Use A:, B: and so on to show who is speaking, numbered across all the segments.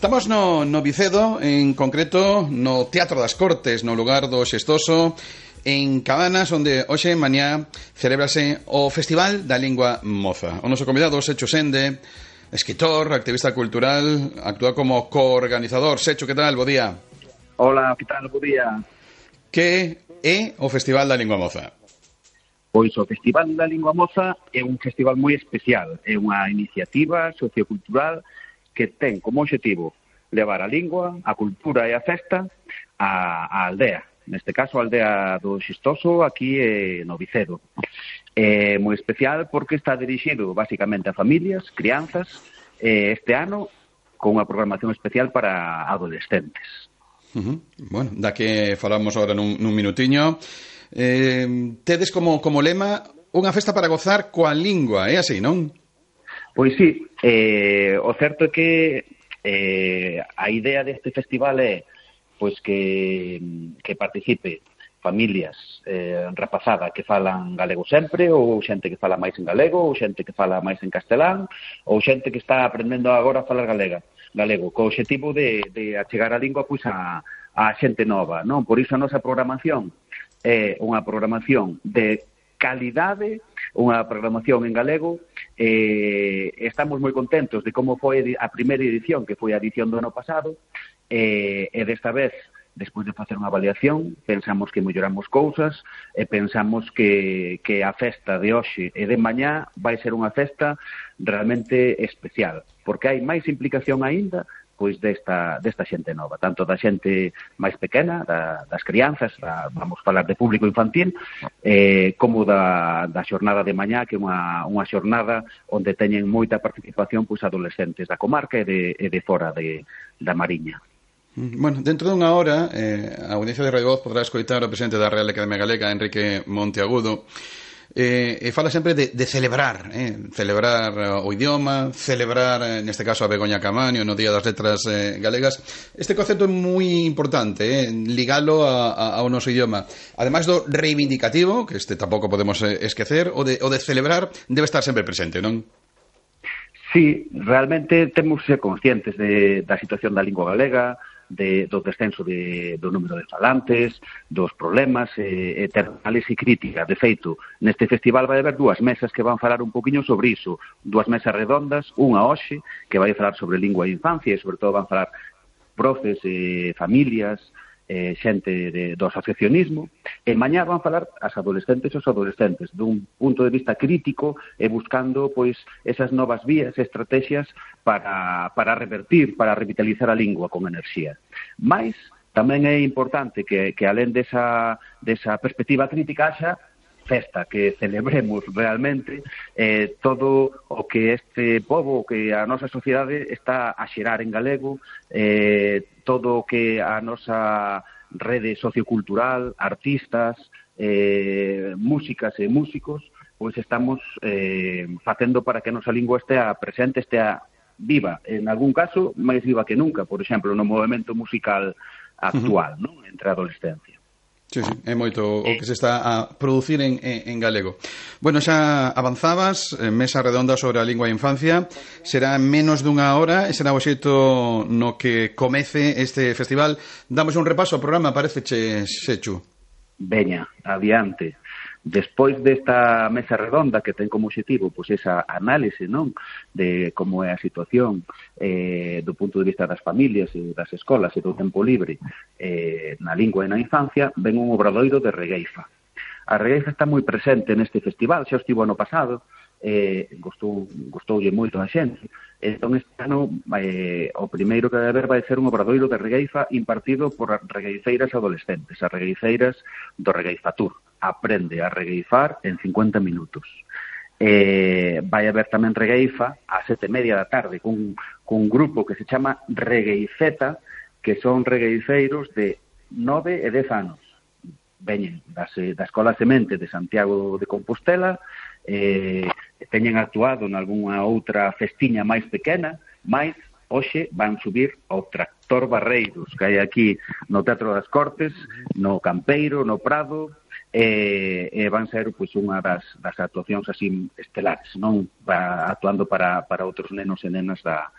A: Estamos no Vicedo, en concreto no Teatro das Cortes, no lugar do Xestoso, en Cabanas, onde hoxe mañá celébrase o Festival da Lingua Moza. O noso convidado, Secho Sende, escritor, activista cultural, actúa como coorganizador. Secho, que tal? Bo día.
B: Hola, que tal? Bo día.
A: Que é o Festival da Lingua Moza?
B: Pois o Festival da Lingua Moza é un festival moi especial. É unha iniciativa sociocultural que ten como objetivo levar a lingua, a cultura e a festa á aldea. Neste caso, a aldea do Xestoso, aquí no Vicedo. É moi especial porque está dirixido basicamente a familias, crianzas, este ano con unha programación especial para adolescentes.
A: Bueno, da que falamos agora nun minutiño. Tedes como lema unha festa para gozar coa lingua, é así, non?
B: Pois sí, o certo é que a idea deste festival é pois que participe familias rapazada que falan galego sempre, ou xente que fala máis en galego, ou xente que fala máis en castelán, ou xente que está aprendendo agora a falar galego, co obxectivo de achegar a lingua pois a xente nova, non? Por iso a nosa programación é unha programación de calidade, unha programación en galego. Estamos moi contentos de como foi a primeira edición, que foi a edición do ano pasado, e desta vez, despois de facer unha avaliación, pensamos que melloramos cousas e pensamos que a festa de hoxe e de mañá vai ser unha festa realmente especial, porque hai máis implicación aínda pois desta xente nova, tanto da xente máis pequena, das crianzas, vamos falar de público infantil, como da xornada de mañá, que é unha xornada onde teñen moita participación pois adolescentes da comarca e de fora da Mariña.
A: Bueno, dentro dunha hora, a audiencia de Radio Voz podrá escoitar o presidente da Real Academia Galega, Enrique Monteagudo, e fala sempre de celebrar o idioma, celebrar neste caso a Begoña Caamaño no Día das Letras Galegas. Este concepto é moi importante, ligalo ao noso idioma, ademais do reivindicativo, que este tampouco podemos esquecer, o de celebrar debe estar sempre presente, non?
B: Sí, realmente temos que ser conscientes da situación da lingua galega, do descenso do número de falantes, dos problemas, ter análise crítica. De feito, neste festival vai haber dúas mesas que van falar un poquinho sobre iso, dúas mesas redondas, unha hoxe, que vai falar sobre lingua e infancia, e sobre todo van falar profes, familias, xente do asociacionismo, e mañá van falar as adolescentes e os adolescentes dun punto de vista crítico e buscando pois esas novas vías e estrategias para revertir, para revitalizar a lingua con enerxía. Mais tamén é importante que alén desa perspectiva crítica haxa festa, que celebremos realmente todo o que este pobo, que a nosa sociedade está a xerar en galego, todo o que a nosa rede sociocultural, artistas, músicas e músicos, pois estamos facendo para que a nosa lingua estea presente, estea viva, en algún caso máis viva que nunca, por exemplo, no movimento musical actual, non? Entre a adolescencia.
A: Sí, é moito o que se está a producir en galego. Bueno, xa avanzabas, mesa redonda sobre a lingua e infancia, será menos dunha hora, e será o xeito no que comece este festival. Damos un repaso ao programa, pareceche, Sechu?
B: Veña, adiante. Despois desta mesa redonda que ten como objetivo pois esa análise, non, de como é a situación do punto de vista das familias e das escolas e do tempo libre na lingua e na infancia, ven un obradoiro de regueifa. A regueifa está moi presente neste festival, xa estivo ano pasado, gustoulle moito a xente. Entón este ano o primeiro que vai haber vai ser un obradoiro de regueifa impartido por regueifeiras adolescentes, as regueifeiras do Regueifatur. Aprende a regueifar en 50 minutos. Vai haber tamén regueifa ás 7:30 da tarde cun grupo que se chama Regueifeta, que son regueifeiros de 9 e 10 anos. Veñen da Escola Semente de Santiago de Compostela, teñen actuado en algunha outra festiña máis pequena, máis hoxe van subir ao Tractor Barreiros, que hai aquí no Teatro das Cortes, no Campeiro, no Prado, e van ser pois unha das actuacións así estelares, non? Actuando para outros nenos e nenas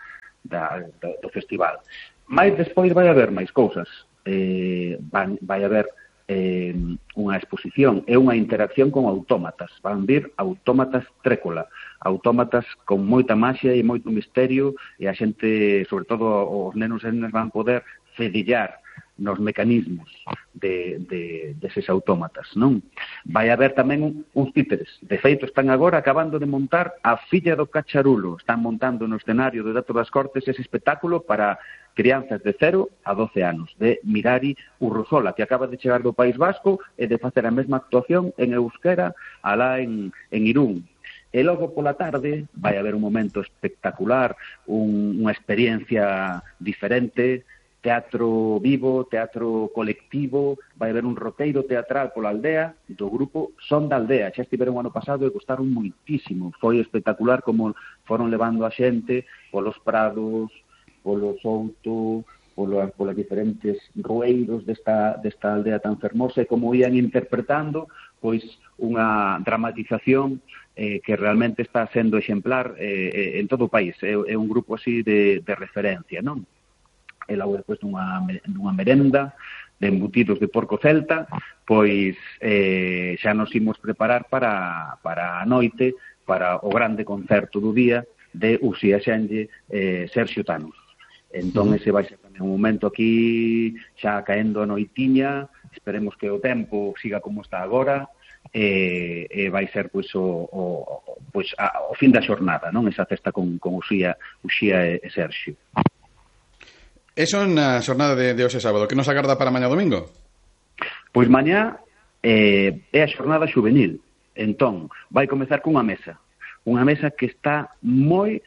B: do festival. Mais despois vai haber máis cousas. Vai haber unha exposición e unha interacción con autómatas. Van vir autómatas trécola, autómatas con moita maxia e moito misterio, e a xente, sobre todo os nenos e nenas, van poder cedillar nos mecanismos deses autómatas, non? Vai haber tamén uns títeres. De feito, están agora acabando de montar a Filla do Cacharulo. Están montando no escenario do Teatro das Cortes ese espectáculo para crianzas de 0 a 12 anos, de Mirari Urrozola, que acaba de chegar do País Vasco e de facer a mesma actuación en euskera alá en Irún. E logo pola tarde vai haber un momento espectacular, unha experiencia diferente, teatro vivo, teatro colectivo, vai haber un roteiro teatral pola aldea do grupo Son da Aldea. Xa estiveron o ano pasado e gostaron moitísimo. Foi espectacular como foron levando a xente polos prados, polo souto, polos diferentes rueiros desta aldea tan fermosa, e como ian interpretando pois unha dramatización que realmente está sendo exemplar en todo o país. É un grupo así de referencia, non? E logo despois dunha merenda de embutidos de porco celta, pois xa nos imos preparar para a noite, para o grande concerto do día de Uxía Xenlle, Serxio Thanos. Entón, ese vai ser tamén un momento aquí xa caendo a noitiña. Esperemos que o tempo siga como está agora, e vai ser pois o fin da xornada, non? Esa festa con Uxía e Serxio.
A: Eso na xornada de hoxe sábado. Que nos agarda para mañá domingo?
B: Pois mañá é a xornada xuvenil. Entón, vai comezar cunha mesa. Unha mesa que está moi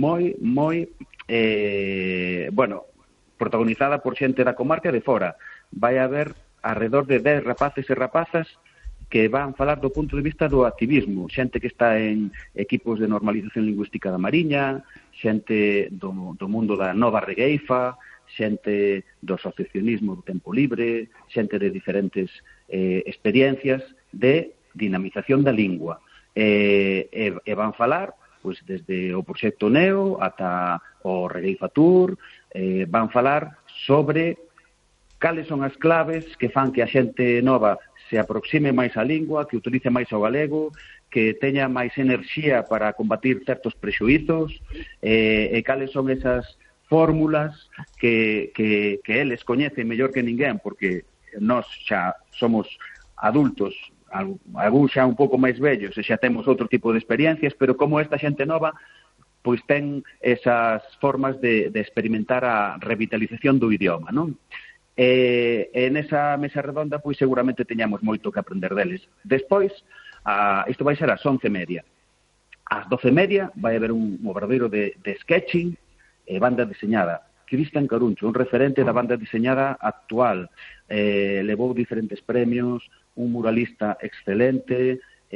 B: protagonizada por xente da comarca de fora. Vai haber alrededor de 10 rapaces e rapazas que van falar do punto de vista do activismo. Xente que está en equipos de normalización lingüística da Mariña, xente do mundo da nova regueifa, xente do asociacionismo do tempo libre, xente de diferentes experiencias de dinamización da lingua. E van falar pois desde o proxecto Neo ata o Regueifa Tour, van falar sobre cales son as claves que fan que a xente nova se aproxime máis á lingua, que utilice máis o galego, que teña máis enerxía para combatir certos prexuízos, e cales son esas fórmulas que eles coñecen mellor que ninguén, porque nós xa somos adultos, algúns xa un pouco máis vellos, e xa temos outro tipo de experiencias, pero como esta xente nova pois ten esas formas de experimentar a revitalización do idioma, non? E nesa mesa redonda pois seguramente teñamos moito que aprender deles. Despois, isto vai ser ás 11:30. Ás 12:30 vai haber un obradoiro de sketching e banda deseñada. Cristian Caruncho, un referente da banda deseñada actual, levou diferentes premios, un muralista excelente,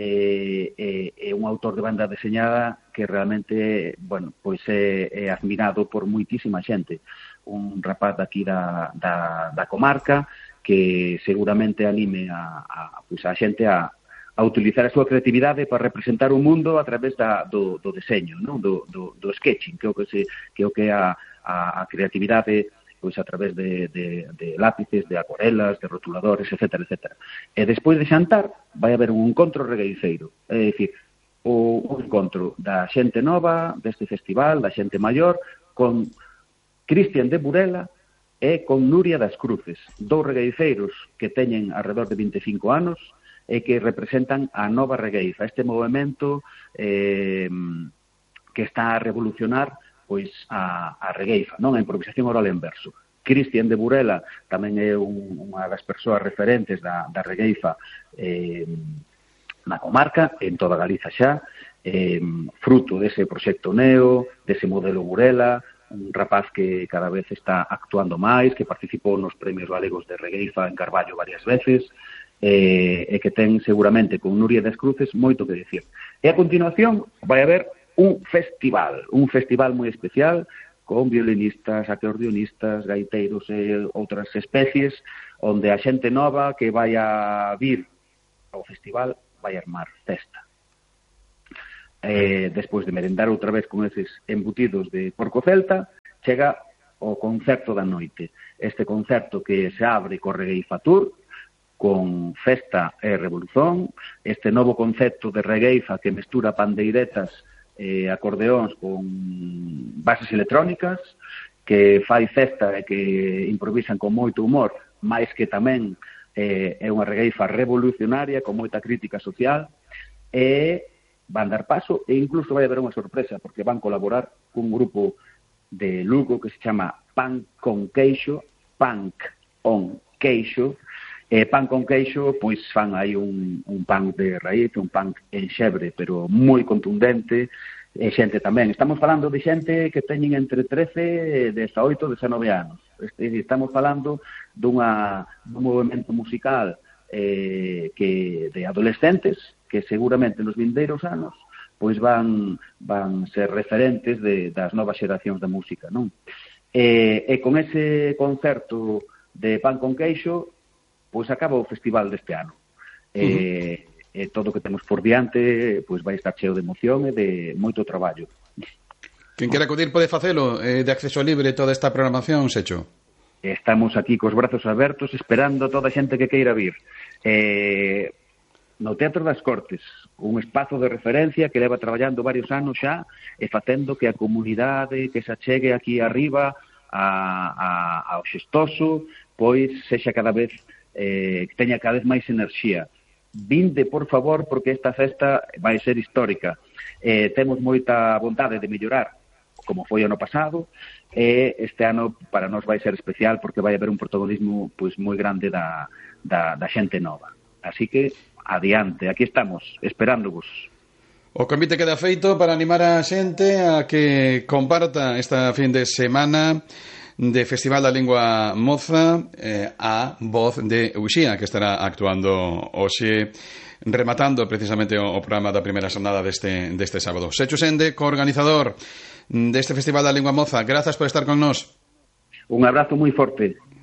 B: e un autor de banda deseñada que realmente, bueno, pois é admirado por moitísima xente. Un rapaz daqui da comarca que seguramente anime a xente a utilizar a súa creatividade para representar o mundo a través do deseño, non? Do sketching, que é o que é a creatividade pois a través de lápices, de acuarelas, de rotuladores, etc. E despois de xantar vai haber un encontro regueiceiro, é dicir, un encontro da xente nova deste festival, da xente maior, con Cristian de Burela e con Nuria das Cruces, dous regueiceiros que teñen alrededor de 25 anos e que representan a nova regueifa, este movimento que está a revolucionar pois a regueifa, non? A improvisación oral en verso. Cristian de Burela tamén é unha das persoas referentes da regueifa na comarca, en toda Galiza xa, fruto dese proxecto Neo, dese modelo Burela, un rapaz que cada vez está actuando máis, que participou nos premios galegos de regueifa en Carballo varias veces, e que ten seguramente con Nuria das Cruces moito que dicir. E a continuación vai haber un festival moi especial con violinistas, acordeonistas, gaiteiros e outras especies, onde a xente nova que vai a vir ao festival vai armar festa. Despois de merendar outra vez con eses embutidos de porco celta, chega o concerto da noite. Este concerto que se abre co Regueifa Tour, con festa e revolución, este novo concepto de regueifa que mestura pandeiretas e acordeóns con bases electrónicas, que fai festa e que improvisan con moito humor, máis que tamén é unha regueifa revolucionaria con moita crítica social, e van dar paso e incluso vai haber unha sorpresa porque van colaborar cun grupo de Lugo que se chama Pan con Queixo, Punk on Queixo. Pan con queixo, pois fan aí un pan de raíz, un pan enxebre, pero moi contundente, e xente tamén. Estamos falando de xente que teñen entre 13 e 18, 19 anos. Estamos falando dun movimento musical que de adolescentes que seguramente nos vindeiros anos pois van ser referentes das novas xeracións da música, non? E con ese concerto de Pan con Queixo pois acaba o festival deste ano. E todo o que temos por diante pois vai estar cheo de emoción e de moito traballo.
A: Quen quera acudir pode facelo, de acceso libre toda esta programación, Secho?
B: Estamos aquí cos brazos abertos esperando a toda a xente que queira vir. No Teatro das Cortes, un espazo de referencia que leva traballando varios anos xa e facendo que a comunidade que se achegue aquí arriba ao Xestoso pois sexa cada vez que teña cada vez máis enerxía. Vinde, por favor, porque esta festa vai ser histórica. Temos moita vontade de mellorar, como foi ano pasado, e este ano para nós vai ser especial porque vai haber un protagonismo pois moi grande da xente nova. Así que, adiante, aquí estamos, esperándovos.
A: O convite queda feito para animar a xente a que comparta esta fin de semana de Festival da Lingua Moza a voz de Uxía, que estará actuando hoxe rematando precisamente o programa da primeira xornada deste sábado. Secho Sende, coorganizador deste Festival da Lingua Moza, grazas por estar con nós.
B: Un abrazo moi forte.